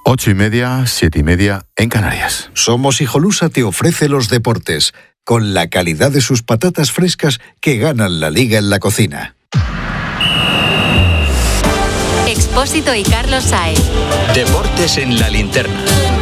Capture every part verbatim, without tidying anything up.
Ocho y media, siete y media en Canarias. Somos Hijolusa te ofrece los deportes, con la calidad de sus patatas frescas que ganan la liga en la cocina. Expósito y Carlos Saez. Deportes en la linterna.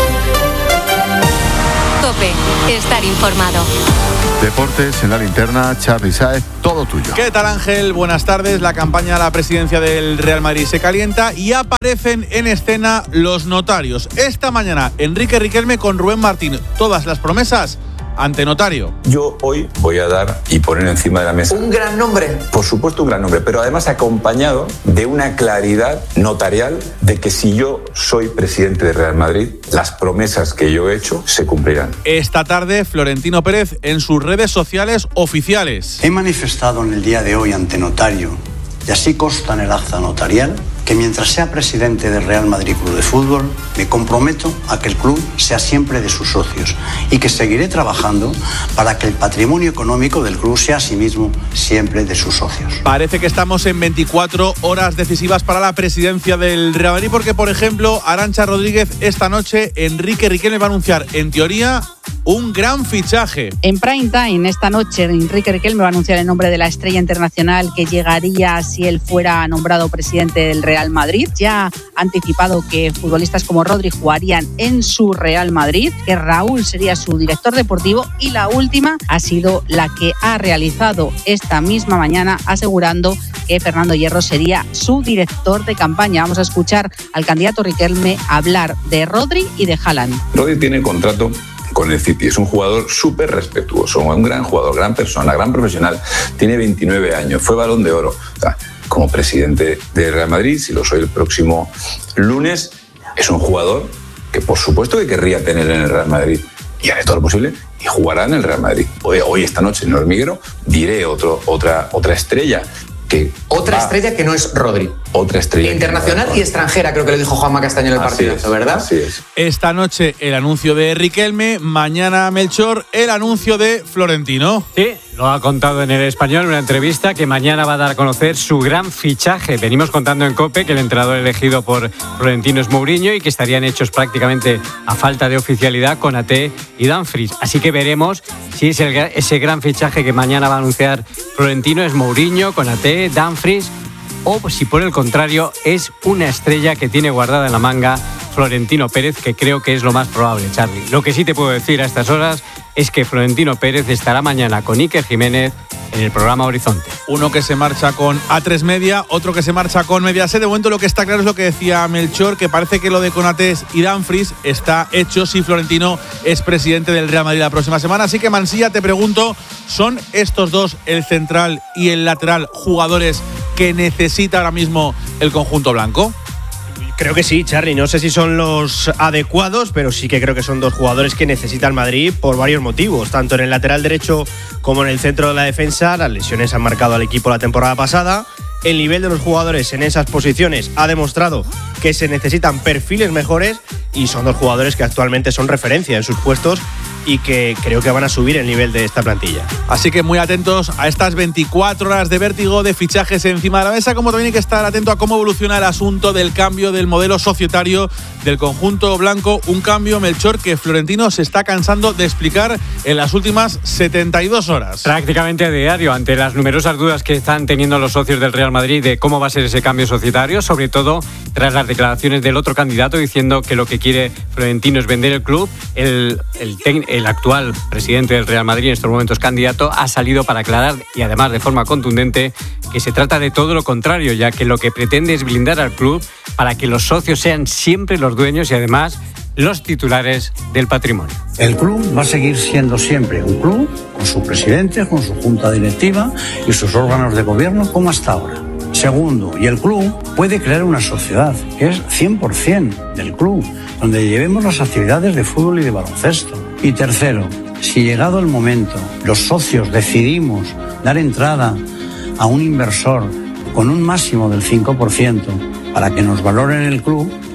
COPE, estar informado. Deportes en la linterna, Charly Saez, todo tuyo. ¿Qué tal, Ángel? Buenas tardes. La campaña a la presidencia del Real Madrid se calienta y aparecen en escena los notarios. Esta mañana, Enrique Riquelme con Rubén Martín. Todas las promesas ante notario. Yo hoy voy a dar y poner encima de la mesa un gran nombre. Por supuesto, un gran nombre, pero además acompañado de una claridad notarial de que si yo soy presidente de Real Madrid, las promesas que yo he hecho se cumplirán. Esta tarde, Florentino Pérez en sus redes sociales oficiales. He manifestado en el día de hoy ante notario, y así consta en el acta notarial, que mientras sea presidente del Real Madrid Club de Fútbol, me comprometo a que el club sea siempre de sus socios y que seguiré trabajando para que el patrimonio económico del club sea asimismo siempre de sus socios. Parece que estamos en veinticuatro horas decisivas para la presidencia del Real Madrid porque, por ejemplo, Arantxa Rodríguez, esta noche Enrique Riquelme va a anunciar, en teoría, un gran fichaje. En prime time, esta noche, Enrique Riquelme va a anunciar el nombre de la estrella internacional que llegaría si él fuera nombrado presidente del Real Madrid. Ya ha anticipado que futbolistas como Rodri jugarían en su Real Madrid, que Raúl sería su director deportivo, y la última ha sido la que ha realizado esta misma mañana, asegurando que Fernando Hierro sería su director de campaña. Vamos a escuchar al candidato Riquelme hablar de Rodri y de Haaland. Rodri tiene contrato con el City, es un jugador súper respetuoso, un gran jugador, gran persona, gran profesional, tiene veintinueve años, fue Balón de Oro. O sea, como presidente de Real Madrid, si lo soy el próximo lunes, es un jugador que por supuesto que querría tener en el Real Madrid y haré todo lo posible y jugará en el Real Madrid. Hoy, hoy esta noche en el Hormiguero diré otro, otra, otra estrella. Que otra va, estrella que no es Rodri. Otra estrella. Internacional y extranjera, creo que le dijo Juanma Castaño en el partido, ¿verdad? Así es. Esta noche el anuncio de Riquelme, mañana Melchor, el anuncio de Florentino. Sí, lo ha contado en El Español en una entrevista que mañana va a dar a conocer su gran fichaje. Venimos contando en COPE que el entrenador elegido por Florentino es Mourinho y que estarían hechos prácticamente a falta de oficialidad Konaté y Dumfries. Así que veremos si es el, ese gran fichaje que mañana va a anunciar Florentino es Mourinho, Konaté, Dumfries, o si por el contrario es una estrella que tiene guardada en la manga Florentino Pérez, que creo que es lo más probable, Charly. Lo que sí te puedo decir a estas horas es que Florentino Pérez estará mañana con Iker Jiménez en el programa Horizonte. Uno que se marcha con A tres Media, otro que se marcha con Mediaset. De momento lo que está claro es lo que decía Melchor, que parece que lo de Konaté y Dumfries está hecho si Florentino es presidente del Real Madrid la próxima semana. Así que, Mansilla, te pregunto, ¿son estos dos, el central y el lateral, jugadores que necesita ahora mismo el conjunto blanco? Creo que sí, Charly. No sé si son los adecuados, pero sí que creo que son dos jugadores que necesita el Madrid por varios motivos. Tanto en el lateral derecho como en el centro de la defensa, las lesiones han marcado al equipo la temporada pasada. El nivel de los jugadores en esas posiciones ha demostrado que se necesitan perfiles mejores y son dos jugadores que actualmente son referencia en sus puestos y que creo que van a subir el nivel de esta plantilla. Así que muy atentos a estas veinticuatro horas de vértigo de fichajes encima de la mesa, como también hay que estar atento a cómo evoluciona el asunto del cambio del modelo societario del conjunto blanco. Un cambio, Melchor, que Florentino se está cansando de explicar en las últimas setenta y dos horas. Prácticamente a diario, ante las numerosas dudas que están teniendo los socios del Real Madrid de cómo va a ser ese cambio societario, sobre todo tras las declaraciones del otro candidato diciendo que lo que quiere Florentino es vender el club. El, el, el actual presidente del Real Madrid, en estos momentos candidato, ha salido para aclarar, y además de forma contundente, que se trata de todo lo contrario, ya que lo que pretende es blindar al club para que los socios sean siempre los dueños y además los titulares del patrimonio. El club va a seguir siendo siempre un club con su presidente, con su junta directiva y sus órganos de gobierno como hasta ahora. Segundo, y el club puede crear una sociedad que es cien por ciento del club, donde llevemos las actividades de fútbol y de baloncesto. Y tercero, si llegado el momento los socios decidimos dar entrada a un inversor con un máximo del cinco por ciento para que nos valoren el club,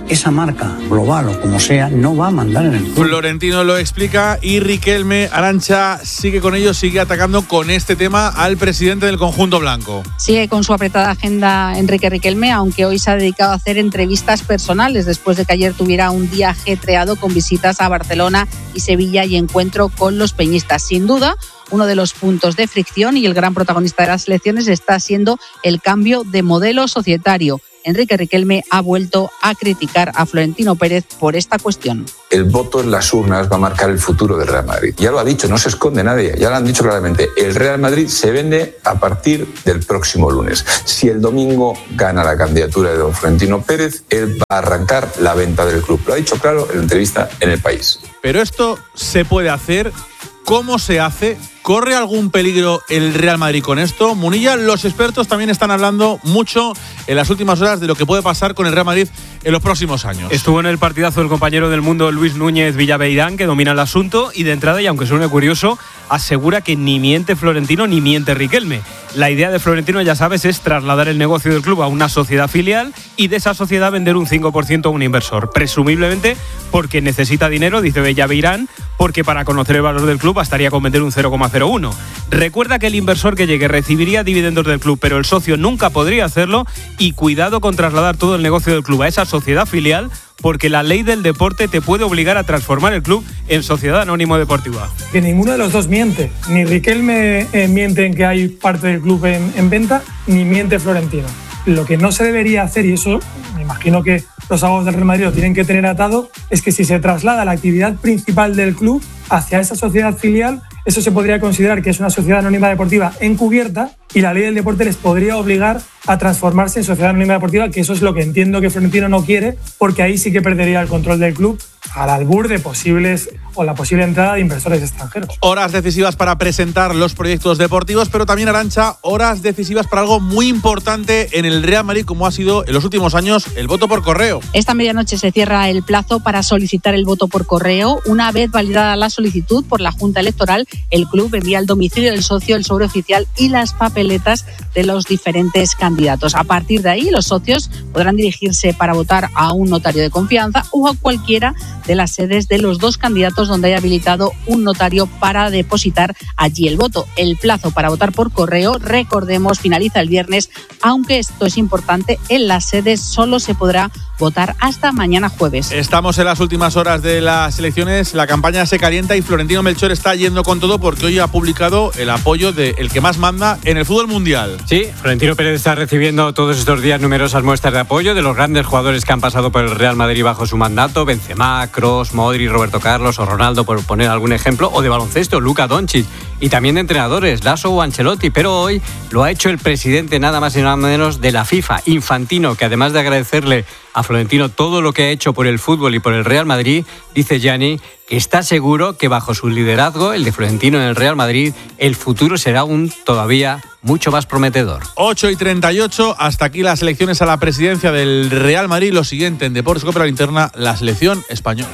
esa marca global o como sea no va a mandar en el club. Florentino lo explica y Riquelme, Arantxa, sigue con ello, sigue atacando con este tema al presidente del conjunto blanco. Sigue con su apretada agenda Enrique Riquelme, aunque hoy se ha dedicado a hacer entrevistas personales después de que ayer tuviera un día ajetreado con visitas a Barcelona y Sevilla y encuentro con los peñistas. Sin duda, uno de los puntos de fricción y el gran protagonista de las elecciones está siendo el cambio de modelo societario. Enrique Riquelme ha vuelto a criticar a Florentino Pérez por esta cuestión. El voto en las urnas va a marcar el futuro del Real Madrid. Ya lo ha dicho, no se esconde nadie, ya lo han dicho claramente. El Real Madrid se vende a partir del próximo lunes. Si el domingo gana la candidatura de don Florentino Pérez, él va a arrancar la venta del club. Lo ha dicho claro en la entrevista en El País. Pero esto se puede hacer. ¿Cómo se hace? ¿Corre algún peligro el Real Madrid con esto? Munilla, los expertos también están hablando mucho en las últimas horas de lo que puede pasar con el Real Madrid en los próximos años. Estuvo en el partidazo el compañero del mundo Luis Núñez Villaveirán, que domina el asunto, y de entrada, y aunque suene curioso, asegura que ni miente Florentino ni miente Riquelme. La idea de Florentino, ya sabes, es trasladar el negocio del club a una sociedad filial y de esa sociedad vender un cinco por ciento a un inversor. Presumiblemente porque necesita dinero, dice Villaveirán, porque para conocer el valor del club bastaría con vender un cero coma cero uno. Recuerda que el inversor que llegue recibiría dividendos del club, pero el socio nunca podría hacerlo, y cuidado con trasladar todo el negocio del club a esa sociedad filial, porque la ley del deporte te puede obligar a transformar el club en sociedad anónimo deportiva. Que ninguno de los dos miente. Ni Riquelme eh, miente en que hay parte del club en, en venta, ni miente Florentino. Lo que no se debería hacer, y eso me imagino que los abogados del Real Madrid lo tienen que tener atado, es que si se traslada la actividad principal del club hacia esa sociedad filial, eso se podría considerar que es una sociedad anónima deportiva encubierta, y la ley del deporte les podría obligar a transformarse en sociedad anónima deportiva, que eso es lo que entiendo que Florentino no quiere, porque ahí sí que perdería el control del club al albur de posibles o la posible entrada de inversores extranjeros. Horas decisivas para presentar los proyectos deportivos, pero también, Arantxa, horas decisivas para algo muy importante en el Real Madrid, como ha sido en los últimos años el voto por correo. Esta medianoche se cierra el plazo para solicitar el voto por correo. Una vez validada la solicitud por la Junta Electoral, el club envía al domicilio del socio el sobre oficial y las papeletas de los diferentes candidatos. A partir de ahí, los socios podrán dirigirse para votar a un notario de confianza o a cualquiera de las sedes de los dos candidatos donde haya habilitado un notario para depositar allí el voto. El plazo para votar por correo, recordemos, finaliza el viernes, aunque esto es importante, en las sedes solo se podrá votar hasta mañana jueves. Estamos en las últimas horas de las elecciones, la campaña se calienta y Florentino Melchor está yendo con todo porque hoy ha publicado el apoyo del que más manda en el fútbol mundial. Sí, Florentino Pérez está recibiendo todos estos días numerosas muestras de apoyo de los grandes jugadores que han pasado por el Real Madrid bajo su mandato: Benzema, Kroos, Modric, Roberto Carlos o Ronaldo, por poner algún ejemplo, o de baloncesto, Luka Doncic, y también de entrenadores, Lasso o Ancelotti. Pero hoy lo ha hecho el presidente nada más y nada menos de la FIFA, Infantino, que además de agradecerle a Florentino todo lo que ha hecho por el fútbol y por el Real Madrid, dice Gianni que está seguro que bajo su liderazgo, el de Florentino en el Real Madrid, el futuro será aún todavía mucho más prometedor. ocho y treinta y ocho, hasta aquí las elecciones a la presidencia del Real Madrid. Lo siguiente en Deportes Cope, la linterna, la selección española.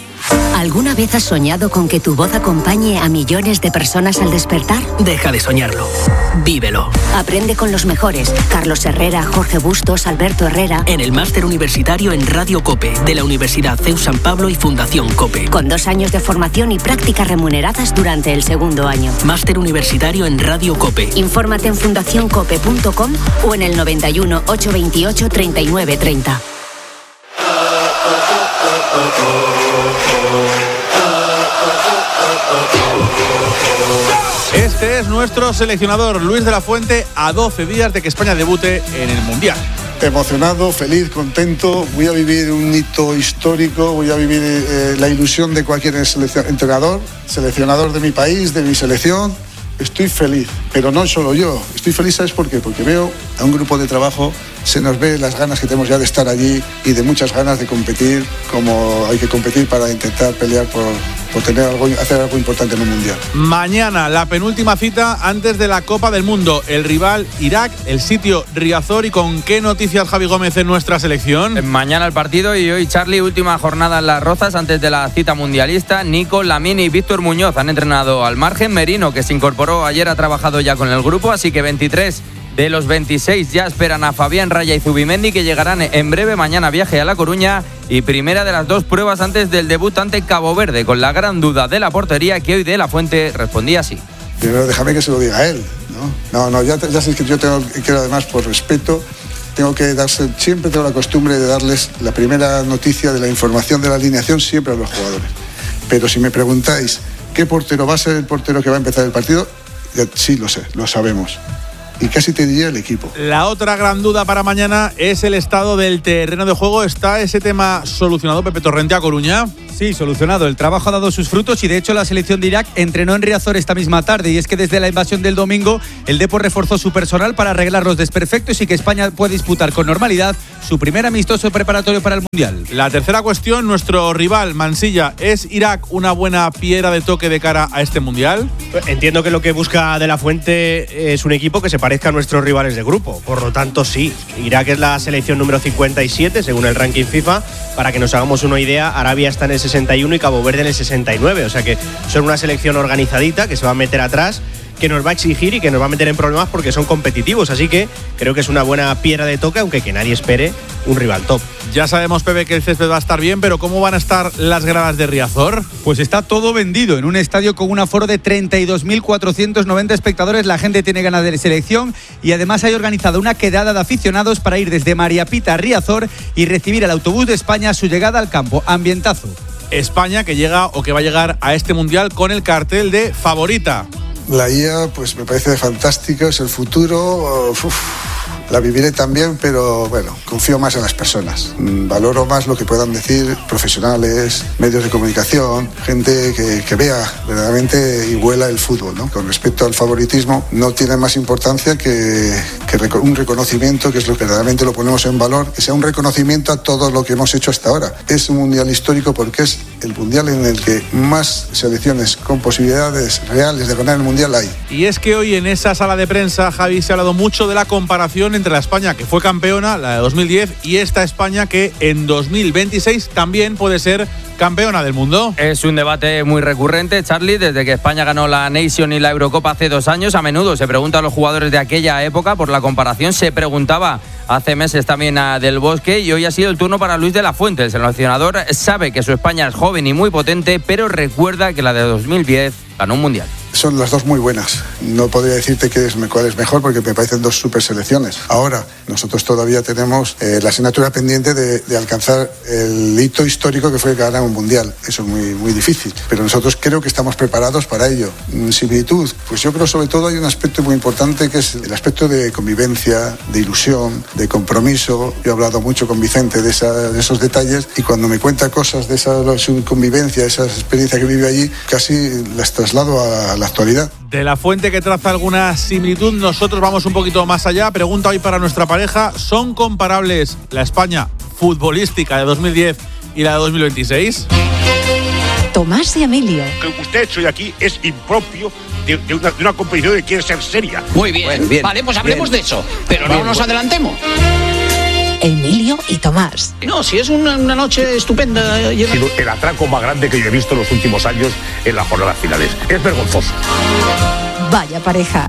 ¿Alguna vez has soñado con que tu voz acompañe a millones de personas al despertar? Deja de soñarlo. Vívelo. Aprende con los mejores. Carlos Herrera, Jorge Bustos, Alberto Herrera. En el máster universitario en Radio Cope, de la Universidad C E U San Pablo y Fundación Cope. Con dos años de formación y prácticas remuneradas durante el segundo año. Máster universitario en Radio Cope. Infórmate en fundación cope punto com o en el noventa y uno, ochocientos veintiocho, treinta y nueve treinta. Este es nuestro seleccionador, Luis de la Fuente, a doce días de que España debute en el Mundial. Emocionado, feliz, contento. Voy a vivir un hito histórico, voy a vivir eh, la ilusión de cualquier seleccion- entrenador, seleccionador de mi país, de mi selección. Estoy feliz, pero no solo yo. Estoy feliz, ¿sabes por qué? Porque veo a un grupo de trabajo, se nos ve las ganas que tenemos ya de estar allí y de muchas ganas de competir, como hay que competir para intentar pelear por, por tener algo, hacer algo importante en un Mundial. Mañana, la penúltima cita antes de la Copa del Mundo. El rival Irak, el sitio Riazor. ¿Y con qué noticias, Javi Gómez, en nuestra selección? Mañana el partido y hoy, Charlie, última jornada en Las Rozas antes de la cita mundialista. Nico, Lamine y Víctor Muñoz han entrenado al margen. Merino, que se incorporó ayer, ha trabajado ya con el grupo, así que veintitrés De los veintiséis ya esperan a Fabián, Raya y Zubimendi, que llegarán en breve. Mañana viaje a La Coruña y primera de las dos pruebas antes del debut ante Cabo Verde, con la gran duda de la portería, que hoy De La Fuente respondía así. Primero déjame que se lo diga a él, ¿no? No, no, ya, ya sé que yo tengo que, además, por respeto, tengo que darse, siempre tengo la costumbre de darles la primera noticia de la información de la alineación siempre a los jugadores. Pero si me preguntáis qué portero va a ser el portero que va a empezar el partido, ya, sí lo sé, lo sabemos. Y casi te diría el equipo. La otra gran duda para mañana es el estado del terreno de juego. ¿Está ese tema solucionado, Pepe Torrente, a Coruña? Sí, solucionado. El trabajo ha dado sus frutos y de hecho la selección de Irak entrenó en Riazor esta misma tarde, y es que desde la invasión del domingo el Depor reforzó su personal para arreglar los desperfectos y que España pueda disputar con normalidad su primer amistoso preparatorio para el Mundial. La tercera cuestión, nuestro rival Mansilla, ¿es Irak una buena piedra de toque de cara a este Mundial? Entiendo que lo que busca De La Fuente es un equipo que se parezca a nuestros rivales de grupo, por lo tanto sí. Irak es la selección número cincuenta y siete según el ranking FIFA. Para que nos hagamos una idea, Arabia está en el sesenta y uno y Cabo Verde en el sesenta y nueve, o sea que son una selección organizadita que se va a meter atrás, que nos va a exigir y que nos va a meter en problemas porque son competitivos, así que creo que es una buena piedra de toque, aunque que nadie espere un rival top. Ya sabemos, Pepe, que el césped va a estar bien, pero ¿cómo van a estar las gradas de Riazor? Pues está todo vendido. En un estadio con un aforo de treinta y dos mil cuatrocientos noventa espectadores, la gente tiene ganas de selección y además hay organizado una quedada de aficionados para ir desde María Pita a Riazor y recibir al autobús de España a su llegada al campo. Ambientazo. España que llega o que va a llegar a este Mundial con el cartel de favorita. La I A, pues me parece fantástica, es el futuro. Uf, la viviré también, pero bueno, confío más en las personas. Valoro más lo que puedan decir profesionales, medios de comunicación, gente que, que vea verdaderamente y huela el fútbol, ¿no? Con respecto al favoritismo, no tiene más importancia que, que un reconocimiento, que es lo que verdaderamente lo ponemos en valor, que sea un reconocimiento a todo lo que hemos hecho hasta ahora. Es un mundial histórico porque es el mundial en el que más selecciones con posibilidades reales de ganar el mundial hay. Y es que hoy en esa sala de prensa, Javi, se ha hablado mucho de la comparación entre la España que fue campeona, la de dos mil diez, y esta España que en dos mil veintiséis también puede ser campeona del mundo. Es un debate muy recurrente, Charlie, desde que España ganó la Nation y la Eurocopa hace dos años. A menudo se pregunta a los jugadores de aquella época por la comparación. Se preguntaba hace meses también a Del Bosque y hoy ha sido el turno para Luis de la Fuente. El seleccionador sabe que su España es joven y muy potente, pero recuerda que la de dos mil diez ganó un mundial. Son las dos muy buenas. No podría decirte que es, cuál es mejor porque me parecen dos super selecciones. Ahora, nosotros todavía tenemos eh, la asignatura pendiente de, de alcanzar el hito histórico que fue ganar un mundial. Eso es muy, muy difícil. Pero nosotros creo que estamos preparados para ello. Similitud, pues yo creo sobre todo hay un aspecto muy importante que es el aspecto de convivencia, de ilusión, de compromiso. Yo he hablado mucho con Vicente de, esa, de esos detalles y cuando me cuenta cosas de esa su convivencia, esa experiencia que vive allí, casi las traslado a la actualidad. De la Fuente, que traza alguna similitud, nosotros vamos un poquito más allá. Pregunta hoy para nuestra pareja: ¿son comparables la España futbolística de dos mil diez y la de dos mil veintiséis? Tomás y Emilio. Lo que usted ha hecho hoy aquí es impropio de, de, una, de una competición que quiere ser seria. Muy bien, bueno, bien vale, pues hablemos bien de eso, pero bien, no nos bueno. adelantemos. Emilio y Tomás. No, si es una, una noche estupenda. Lleva... El atraco más grande que yo he visto en los últimos años en las jornadas finales. Es vergonzoso. Vaya pareja.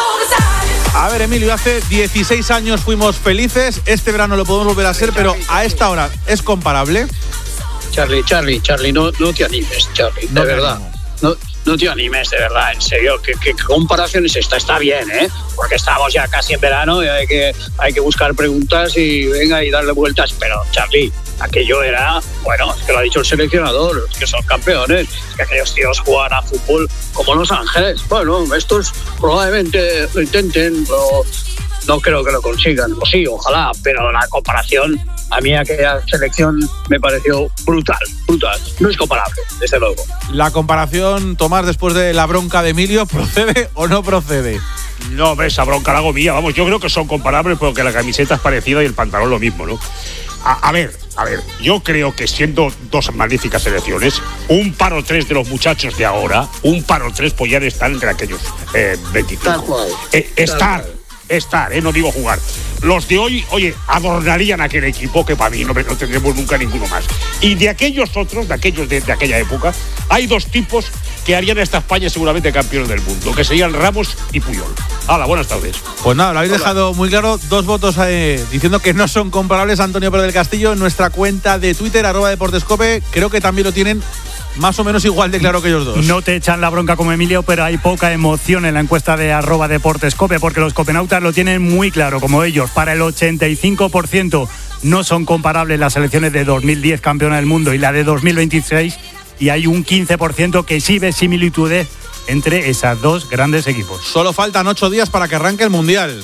A ver, Emilio, hace dieciséis años fuimos felices. Este verano lo podemos volver a ser, pero a esta hora, ¿es comparable? Charlie, Charlie, Charlie, no, no te animes, Charlie, no de verdad. No, no te animes, de verdad, en serio. ¿Qué, qué comparación es esta? Está bien, ¿eh? Porque estamos ya casi en verano y hay que, hay que buscar preguntas y venga y darle vueltas. Pero, Charlie, aquello era, bueno, es que lo ha dicho el seleccionador, es que son campeones, es que aquellos tíos juegan a fútbol como Los Ángeles. Bueno, estos probablemente lo intenten, pero no creo que lo consigan. O sí, ojalá, pero la comparación, a mí aquella selección me pareció brutal, brutal. No es comparable, desde luego. La comparación, Tomás, después de la bronca de Emilio, ¿procede o no procede? No, esa bronca la hago mía. Vamos, yo creo que son comparables porque la camiseta es parecida y el pantalón lo mismo, ¿no? A, a ver, a ver, yo creo que siendo dos magníficas selecciones, un paro tres de los muchachos de ahora, un paro tres podrían estar entre aquellos eh, veinticinco. Eh, estar, estar, eh, no digo jugar. Los de hoy, oye, adornarían aquel equipo que para mí no, no tendremos nunca ninguno más. Y de aquellos otros, de aquellos de, de aquella época, hay dos tipos que harían a esta España seguramente campeones del mundo, que serían Ramos y Puyol. Hala, buenas tardes. Pues nada, lo habéis Hola. dejado muy claro. Dos votos eh, diciendo que no son comparables. Antonio Pérez del Castillo en nuestra cuenta de Twitter, arroba deportescope. Creo que también lo tienen más o menos igual de claro que ellos dos. No te echan la bronca como Emilio, pero hay poca emoción en la encuesta de arroba deportescope, porque los copenautas lo tienen muy claro, como ellos. Para el ochenta y cinco por ciento no son comparables las selecciones de dos mil diez, campeona del mundo, y la de dos mil veintiséis, y hay un quince por ciento que sí ve similitudes entre esas dos grandes equipos. Solo faltan ocho días para que arranque el Mundial.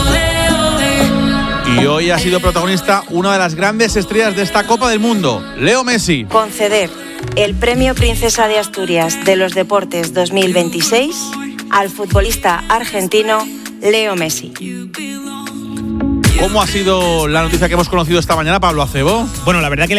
Y hoy ha sido protagonista una de las grandes estrellas de esta Copa del Mundo, Leo Messi. Conceder el Premio Princesa de Asturias de los Deportes dos mil veintiséis al futbolista argentino Leo Messi. ¿Cómo ha sido la noticia que hemos conocido esta mañana, Pablo Acebo? Bueno, la verdad que